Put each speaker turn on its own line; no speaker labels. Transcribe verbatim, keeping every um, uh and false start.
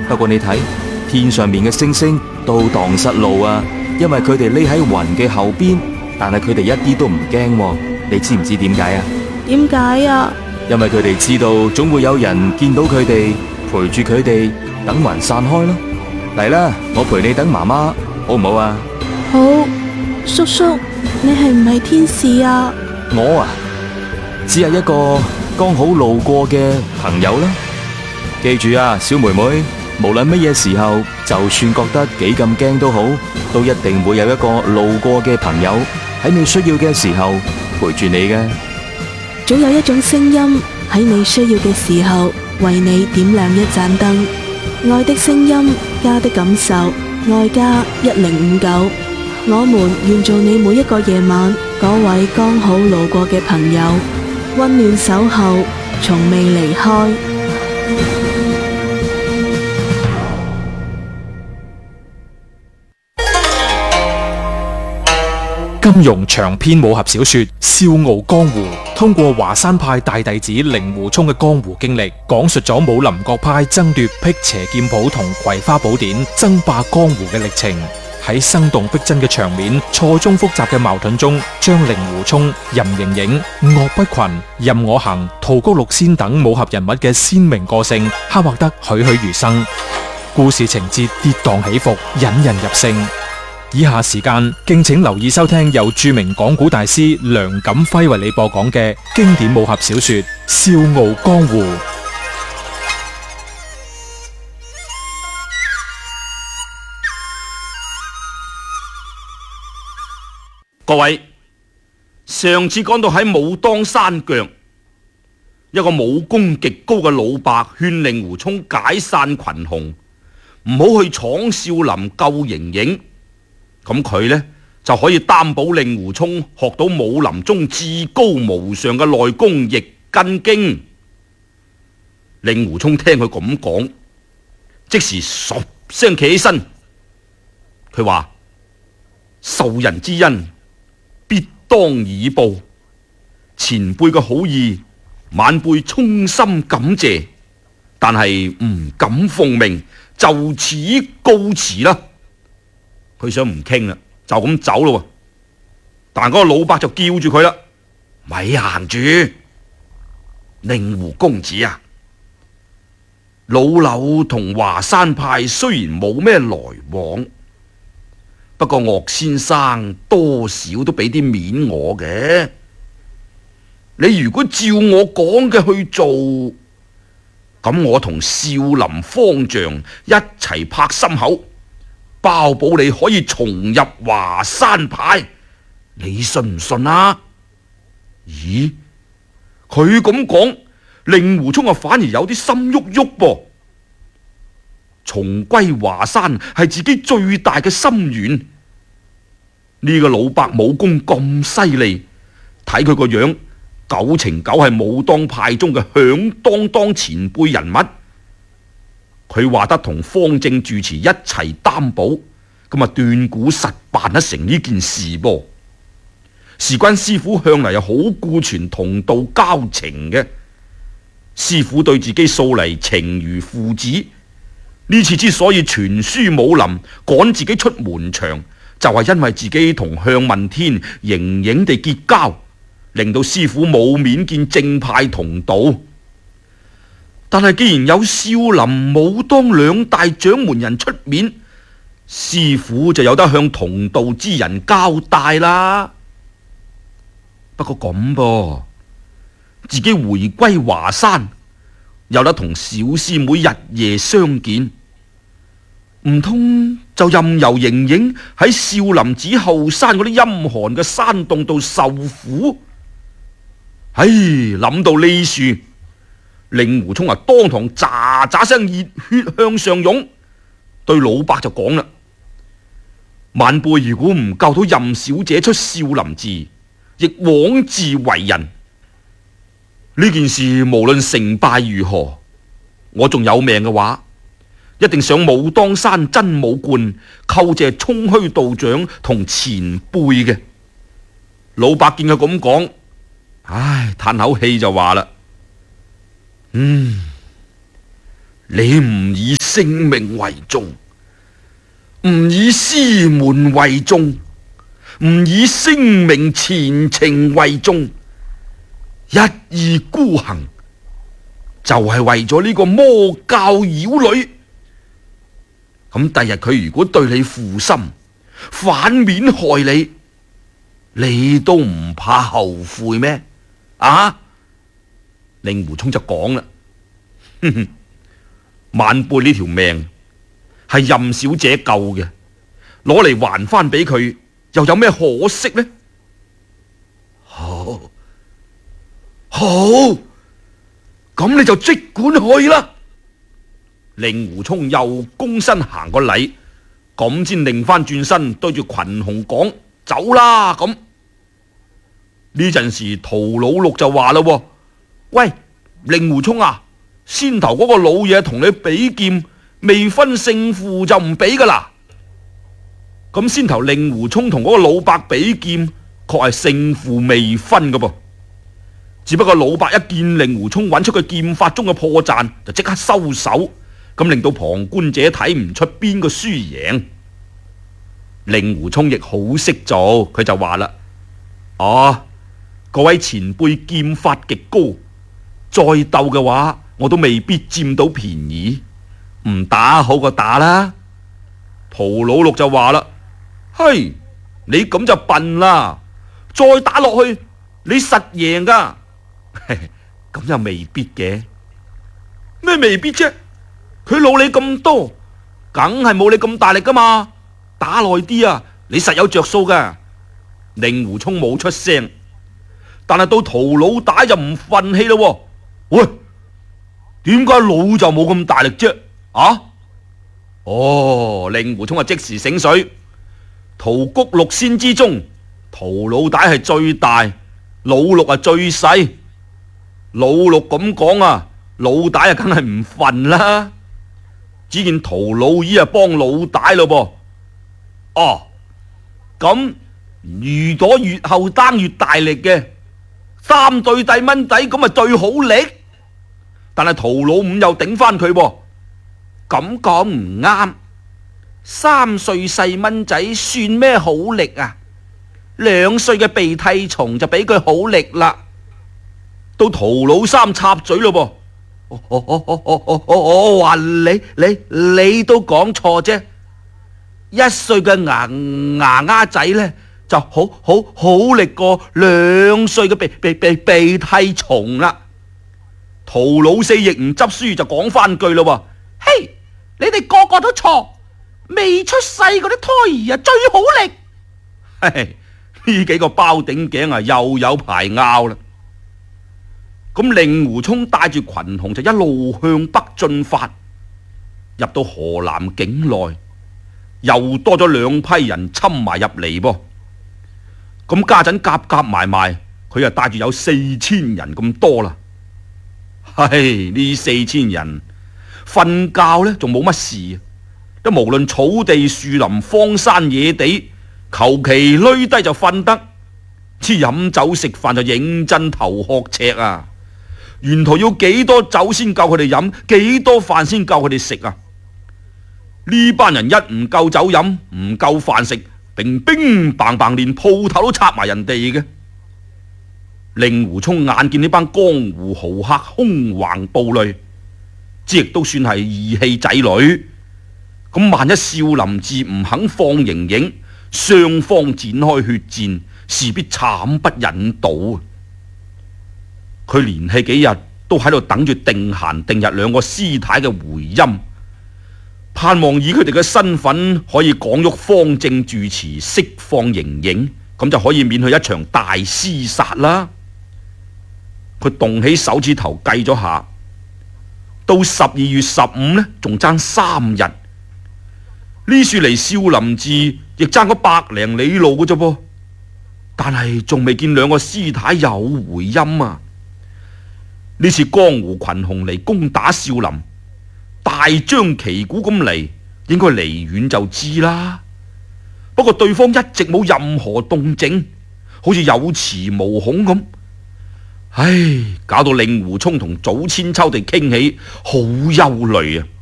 不過你睇天上面嘅星星都蕩失路啊，因為佢哋匿喺雲嘅後邊，但係佢哋一啲都唔驚。你知唔知點解啊？
點解啊？
因為佢哋知道總會有人見到佢哋，陪住佢哋，等雲散開咯。嚟啦，我陪你等媽媽，好唔好啊？
好，叔叔，你係唔係天使啊？
我啊，只係一個剛好路過嘅朋友啦。記住啊，小妹妹，無論乜嘢時候，就算覺得幾咁驚都好，都一定會有一個路過嘅朋友喺你需要嘅時候陪住你嘅。
總有一種聲音喺你需要嘅時候為你點亮一盞燈。愛的聲音，家的感受，愛家一零五九。我們願做你每一個夜晚嗰位剛好路過嘅朋友，溫暖守候，從未離開。
金庸長篇武俠小說《笑傲江湖》，通過華山派大弟子令狐沖嘅江湖經歷，講述咗武林各派爭奪辟邪劍譜同葵花寶典、爭霸江湖嘅歷程。喺生動逼真嘅場面、錯綜複雜嘅矛盾中，將令狐沖、任盈盈、岳不群、任我行、屠谷六仙等武俠人物嘅鮮明個性刻畫得栩栩如生，故事情節跌宕起伏，引人入勝。以下時間，敬請留意收聽由著名講古大師梁錦輝為你播講嘅經典武俠小說《笑傲江湖》。
各位，上次講到喺武當山腳，一個武功極高嘅老伯勸令狐沖解散群雄，唔好去闖少林救盈盈。咁佢呢，就可以擔保令狐沖學到武林中至高無上嘅內功易筋經。令狐沖聽佢咁講，即時唰聲企起身，佢話：受人之恩，必當以報。前輩嘅好意，晚輩衷心感謝，但係唔敢奉命，就此告辭啦。佢想唔傾啦，就咁走咯。但嗰個老伯就叫住佢啦：咪閒住，令狐公子啊！老柳同華山派雖然冇咩來往，不過岳先生多少都俾啲面我嘅。你如果照我講嘅去做，咁我同少林方丈一齊拍心口，包保你可以重入華山派，你信唔信啊？咦，佢咁講，令狐沖啊反而有啲心喐喐噃。重歸華山係自己最大嘅心願。呢個老伯武功咁犀利，睇佢個樣，九成九係武當派中嘅響當當前輩人物。佢話得同方正住持一齊擔保，咁啊斷估實辦得成呢件事噃。事關師傅向嚟又好顧全同道交情嘅，師傅對自己素嚟情如父子，呢次之所以傳書武林趕自己出門場，就係因為自己同向問天盈盈地結交，令到師傅冇面見正派同道。但係既然有少林武當兩大掌門人出面，師傅就有得向同道之人交代啦。不過咁噃，自己回歸華山，有得同小師妹日夜相見，唔通就任由盈盈喺少林寺後山嗰啲陰寒嘅山洞度受苦？唉，諗到呢處，令狐沖啊當堂喳喳聲熱血向上湧，對老伯就講啦：晚輩如果唔救到任小姐出少林寺，亦枉自為人。呢件事無論成敗如何，我仲有命嘅話，一定上武當山真武觀叩謝沖虛道長同前輩嘅。老伯見佢咁講，唉，嘆口氣就話啦：嗯，你唔以識性命為重，唔以師門為重，唔以聲名前程為重，一意孤行，就係為咗呢個魔教妖女。咁第日佢如果對你負心，反面害你，你都唔怕後悔咩？啊！令狐沖就講啦，哼哼，晚輩呢條命係任小姐救嘅，攞嚟還翻俾佢，又有咩可惜呢？好，好，咁你就即管去啦。令狐沖又躬身行個禮，咁先擰翻轉身對住群雄講：走啦！咁呢陣時，屠老六就話啦：喂，令狐沖啊，先頭嗰個老嘢同你比劍，未分勝負就唔俾噶啦。咁先頭令狐沖同嗰個老伯比劍，確係勝負未分噶噃。只不過老伯一見令狐沖揾出佢劍法中嘅破綻，就即刻收手。咁令到旁觀者睇唔出邊個輸贏。令狐沖亦好識做，佢就話啦：哦，各位前輩劍法極高，再鬥嘅話，我都未必佔到便宜，唔打好過打啦。屠老六就話啦：嘿，你咁就笨啦，再打落去，你實贏噶。咁又未必嘅。咩未必啫？佢老你咁多，梗係冇你咁大力噶嘛，打耐啲啊，你實有着數噶。令狐沖冇出聲，但係到屠老大就唔忿氣咯。喂，點解老就冇咁大力啫？啊？哦，令狐沖啊即時醒水，屠谷六仙之中，屠老大係最大，老六係最細。老六咁講啊，老大啊梗係唔忿啦。只見屠老姨啊幫老大咯噃，哦，咁如果越後單越大力嘅，三對細蚊仔咁咪最好力，但係屠老五又頂翻佢噃，咁講唔啱，三歲細蚊仔算咩好力啊？兩歲嘅鼻涕蟲就俾佢好力啦。到屠老三插嘴咯噃。我我我我我我我我話你你你都講錯啫，一歲嘅牙牙丫仔呢就好好好力過兩歲嘅鼻鼻鼻鼻涕蟲啦。屠老四亦唔執輸就講翻句咯，嘿，你哋個個都錯，未出世嗰啲胎兒啊最好力。嘿，呢幾個包頂頸啊又有排拗啦。咁令狐沖帶住群雄就一路向北進發，入到河南境內，又多咗兩批人侵埋入嚟噃。咁家陣夾夾埋埋，佢又帶住有四千人咁多啦。唉，呢四千人瞓覺呢仲冇乜事，都無論草地樹林荒山野地，求其攣低就瞓得。之飲酒食飯就認真頭殼赤啊！沿途要幾多酒先夠佢哋飲，幾多飯先夠佢哋食啊？呢班人一唔夠酒飲，唔夠飯食，乒乒乓乓連鋪頭都拆埋人哋嘅。令狐沖眼見呢班江湖豪客兇橫暴戾，之亦都算係義氣仔女。咁萬一少林寺唔肯放盈盈，雙方展開血戰，勢必慘不忍睹。佢連續幾日都喺度等住定閒定日兩個師太嘅回音，盼望以佢哋嘅身份可以講喐方正住持釋放盈盈，咁就可以免去一場大廝殺啦。佢動起手指頭計咗下，到十二月十五呢，仲爭三日。呢處離少林寺亦爭咗百零里路嘅啫噃，但係仲未見兩個師太有回音啊！呢次江湖群雄嚟攻打少林，大張旗鼓咁嚟，應該離遠就知啦。不過對方一直冇任何動靜，好似有恃無恐咁。唉，搞到令狐沖同祖千秋哋傾起，好憂慮啊！